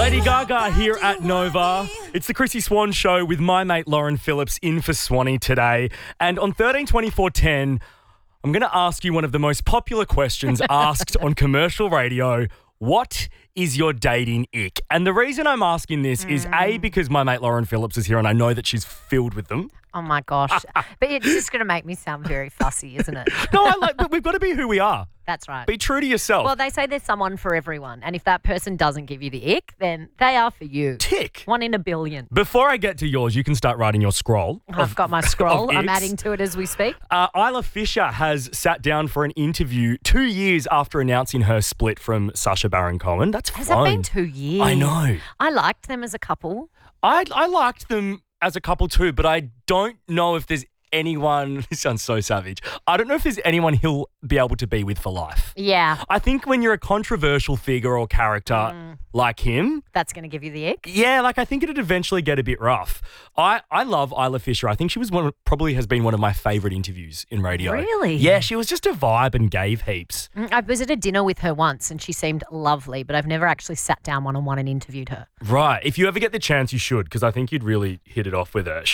Lady Gaga here at Nova. It's the Chrissy Swan Show with my mate Lauren Phillips in for Swanee today. And on 132410, I'm going to ask you one of the most popular questions asked on commercial radio. What is your dating ick? And the reason I'm asking this is A, because my mate Lauren Phillips is here and I know that she's filled with them. Oh, my gosh. But it's just going to make me sound very fussy, isn't it? No, but we've got to be who we are. That's right. Be true to yourself. Well, they say there's someone for everyone. And if that person doesn't give you the ick, then they are for you. Tick. 1 in a billion. Before I get to yours, you can start writing your scroll. I've got my scroll. I'm icks. adding to it as we speak. Isla Fisher has sat down for an interview 2 years after announcing her split from Sacha Baron Cohen. That's Has fun. it been 2 years? I know. I liked them as a couple. I liked them as a couple too, but I don't know if there's anyone, this sounds so savage, I don't know if there's anyone he'll be able to be with for life. Yeah. I think when you're a controversial figure or character like him, That's going to give you the ick. yeah, I think it'd eventually get a bit rough. I love Isla Fisher. I think she was probably has been one of my favourite interviews in radio. Really? Yeah, she was just a vibe and gave heaps. I visited dinner with her once and she seemed lovely, but I've never actually sat down one-on-one and interviewed her. Right. If you ever get the chance, you should, because I think you'd really hit it off with her.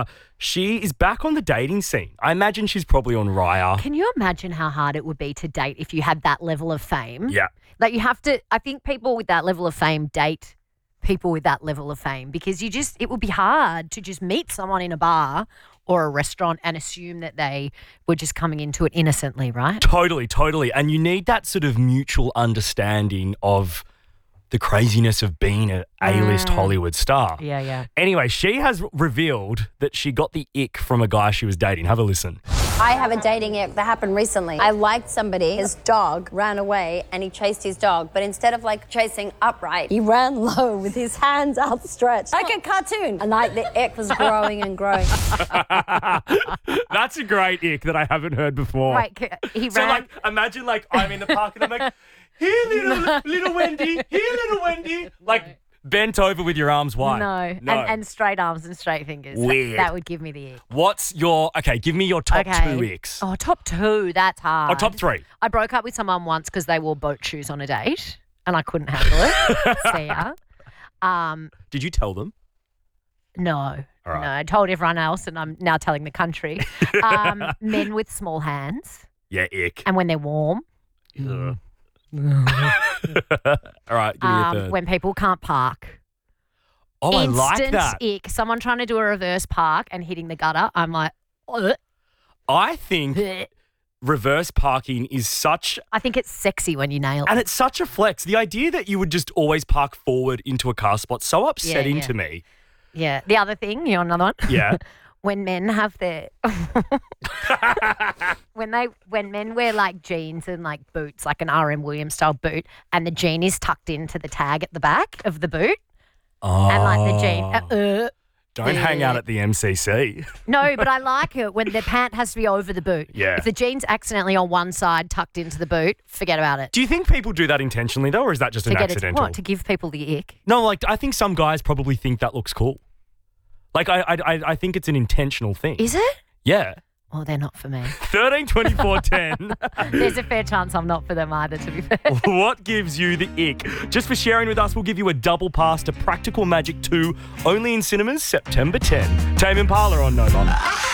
She is back on the dating scene. I imagine she's probably on Raya. Can you imagine how hard it would be to date if you had that level of fame? Yeah. Like you have to, I think people with that level of fame date people with that level of fame because it would be hard to just meet someone in a bar or a restaurant and assume that they were just coming into it innocently, right? Totally. And you need that sort of mutual understanding of the craziness of being an A-list Hollywood star. Yeah. Anyway, she has revealed that she got the ick from a guy she was dating. Have a listen. I have a dating ick that happened recently. I liked somebody, his dog ran away and he chased his dog, but instead of chasing upright, he ran low with his hands outstretched, like a cartoon. And the ick was growing and growing. That's a great ick that I haven't heard before. Right, he So ran. imagine I'm in the park and I'm like, here little Wendy, here little Wendy. Bent over with your arms wide. No. And straight arms and straight fingers. Weird. That would give me the ick. What's your, give me your top two icks. Oh, top two. That's hard. Or top three. I broke up with someone once because they wore boat shoes on a date and I couldn't handle it. See ya. Did you tell them? No. All right. No, I told everyone else and I'm now telling the country. Men with small hands Yeah, ick. and when they're warm. Ugh. All right, give me a third. When people can't park. Oh, I like Instant that. ick. Someone trying to do a reverse park and hitting the gutter. I'm like, ugh. I think reverse parking is such, I think it's sexy when you nail it. and it's such a flex. The idea that you would just always park forward into a car spot, so upsetting yeah. to me. Yeah. The other thing, you want another one? Yeah. When men have their when men wear jeans and boots, like an RM Williams style boot, and the jean is tucked into the tag at the back of the boot, and the jean. Don't hang out at the MCC. No, but I like it when the pant has to be over the boot. Yeah. If the jean's accidentally on one side tucked into the boot, forget about it. Do you think people do that intentionally though, or is that just an accidental? To give people the ick. No, I think some guys probably think that looks cool. I think it's an intentional thing. Is it? Yeah. Well, they're not for me. 13, 24, 10. There's a fair chance I'm not for them either, to be fair. What gives you the ick? Just for sharing with us, we'll give you a double pass to Practical Magic 2, only in cinemas September 10. Tame Impala on Nova.